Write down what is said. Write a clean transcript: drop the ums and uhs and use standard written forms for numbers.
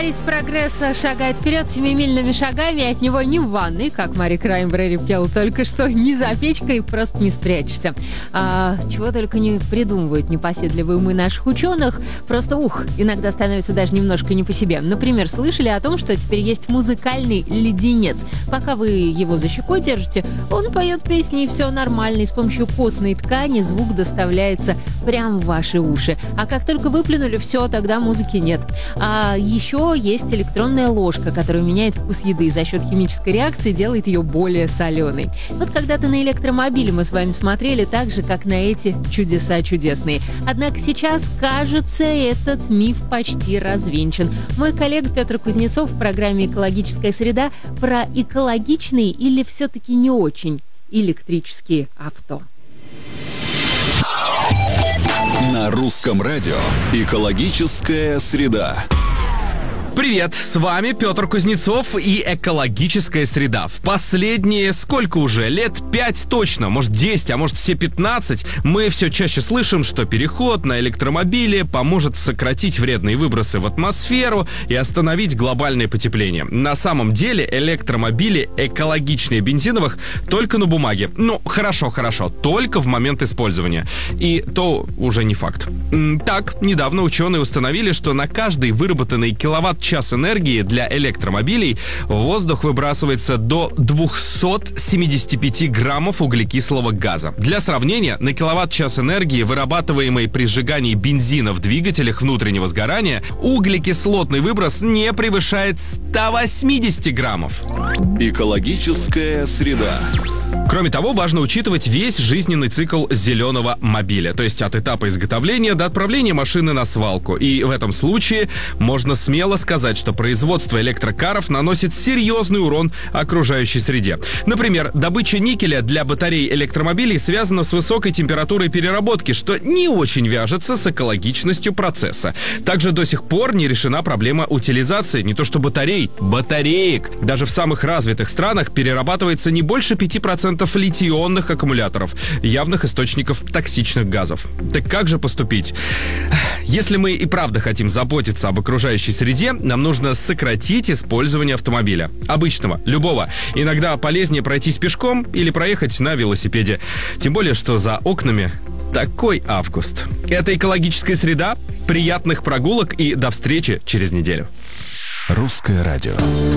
говорить, прогресс шагает вперед семимильными шагами, и от него ни в ванной, как Мари Краймбрери пел только что, ни за печкой просто не спрячешься. Чего только не придумывают непоседливые умы наших ученых, просто иногда становится даже немножко не по себе. Например, слышали о том, что теперь есть музыкальный леденец. Пока вы его за щекой держите, он поет песни, и все нормально, и с помощью костной ткани звук доставляется прямо в ваши уши. А как только выплюнули, все, тогда музыки нет. А еще есть электронная ложка, которая меняет вкус еды и за счет химической реакции делает ее более соленой. Вот когда-то на электромобиле мы с вами смотрели так же, как на эти чудеса чудесные. Однако сейчас, кажется, этот миф почти развенчан. Мой коллега Петр Кузнецов в программе «Экологическая среда» про экологичные или все-таки не очень электрические авто. На русском радио «Экологическая среда». Привет, с вами Петр Кузнецов и «Экологическая среда». В последние, сколько уже, лет 5 точно, может 10, а может все 15, мы все чаще слышим, что переход на электромобили поможет сократить вредные выбросы в атмосферу и остановить глобальное потепление. На самом деле электромобили экологичнее бензиновых только на бумаге. Ну, хорошо, только в момент использования. И то уже не факт. Так, недавно ученые установили, что на каждый выработанный киловатт-час энергии для электромобилей в воздух выбрасывается до 275 граммов углекислого газа. Для сравнения, на киловатт-час энергии, вырабатываемой при сжигании бензина в двигателях внутреннего сгорания, углекислотный выброс не превышает 180 граммов. Экологическая среда. Кроме того, важно учитывать весь жизненный цикл зеленого мобиля, то есть от этапа изготовления до отправления машины на свалку. И в этом случае можно смело сказать, что производство электрокаров наносит серьезный урон окружающей среде. Например, добыча никеля для батарей электромобилей связана с высокой температурой переработки, что не очень вяжется с экологичностью процесса. Также до сих пор не решена проблема утилизации не то что батареек. Даже в самых развитых странах перерабатывается не больше 5% литий-ионных аккумуляторов, явных источников токсичных газов. Так как же поступить? Если мы и правда хотим заботиться об окружающей среде, нам нужно сократить использование автомобиля. Обычного, любого. Иногда полезнее пройтись пешком или проехать на велосипеде. Тем более, что за окнами такой август. Это «Экологическая среда». Приятных прогулок и до встречи через неделю. Русское радио.